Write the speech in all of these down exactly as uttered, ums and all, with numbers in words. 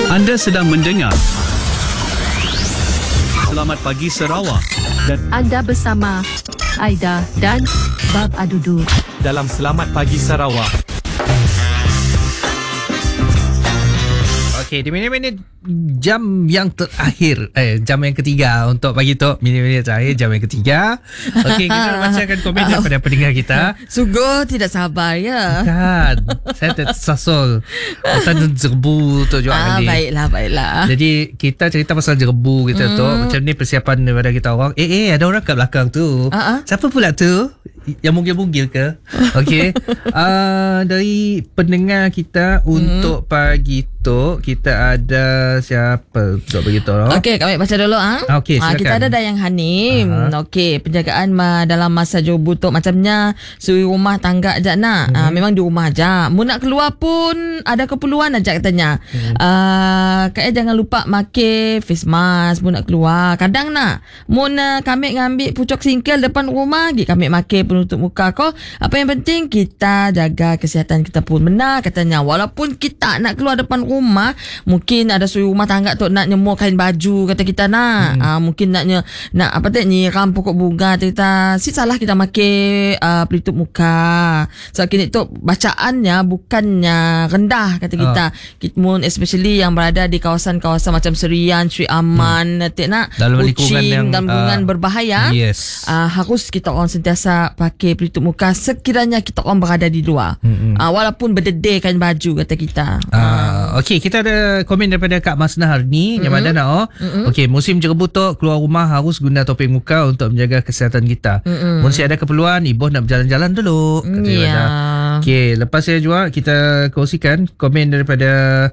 Anda sedang mendengar Selamat Pagi Sarawak dan Anda bersama Aida dan Bab Adudu dalam Selamat Pagi Sarawak. Okey, di minit-minit jam yang terakhir, eh, jam yang ketiga untuk pagi tu, minit-minit terakhir jam yang ketiga. Okey, kita nak bacakan komen daripada pendengar kita. Sungguh tidak sabar ya. Kan, saya tersasul hutan jerbu tu juga Ah, kali. baiklah, baiklah. Jadi kita cerita pasal jerbu kita mm. tu, macam ni persiapan daripada kita orang. Eh, eh, ada orang kat belakang tu. Uh-uh. Siapa pula tu? Yang munggil-munggil ke? Okey. uh, dari pendengar kita mm. untuk pagi tu, kita ada siapa untuk begitu? Okey, kami baca dulu ah. Ah, okey, Ah, silakan. kita ada Dayang Hanim. Aha. Okey, penjagaan ma, dalam masa jauh butuk macamnya suri rumah tangga ajak nak. Hmm. Ah, memang di rumah aja. Mu nak keluar pun ada keperluan ajak katanya. Hmm. Ah, kaya jangan lupa make face mask mu nak keluar. Kadang nak mu nak kami ngambil pucuk singkel depan rumah, gi kami make penutup muka ko. Apa yang penting kita jaga kesihatan kita pun benar katanya. Walaupun kita nak keluar depan rumah, mungkin ada suri rumah tangga tu nak nyemur kain baju kata kita nak. Hmm. Ah, mungkin nak nye, nak apa tu nyiram pokok bunga kita. Si salah kita make uh, pelitup muka. So kini tu bacaannya bukannya rendah kata kita. Uh. Kita mun especially yang berada di kawasan-kawasan macam Serian, Sri Aman, hmm. tak nak dalam lingkungan kucing, yang dalam lingkungan uh, berbahaya. Yes. Uh, harus kita orang sentiasa pakai pelitup muka sekiranya kita orang berada di luar. Hmm. Uh, walaupun berdedih kain baju kata kita. Uh, Okey, kita ada komen daripada Kak Masnah hari ni. Mm-hmm. Yang mana nak oh? Mm-hmm. Okey, musim jerbu tu keluar rumah harus guna topeng muka untuk menjaga kesihatan kita. Mm-hmm. Mesti ada keperluan, ibu nak berjalan-jalan dulu. Kata Ya. Yeah. Okey, lepas saya juga kita kongsikan komen daripada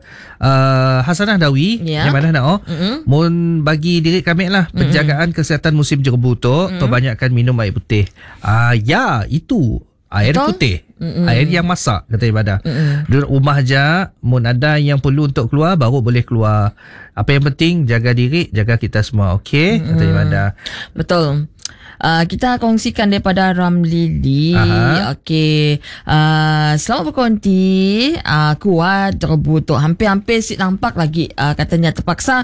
uh, Hasanah Dawi. Yeah. Yang mana nak oh? Mm-hmm. Mun bagi diri kami lah penjagaan mm-hmm. kesihatan musim jerbu tu, mm-hmm. perbanyakkan minum air putih. Ah, uh, ya, itu air Betul? putih. Mm-mm. Air yang masak kata ibadah. Mm-mm. Duduk rumah aja, mun ada yang perlu untuk keluar baru boleh keluar. Apa yang penting jaga diri, jaga kita semua. Okey, kata ibadah. Betul. Uh, kita kongsikan daripada Ramlili. Okey. Uh, selamat berkonti. Uh, kuat jerbu tu. Hampir-hampir si nampak lagi uh, katanya terpaksa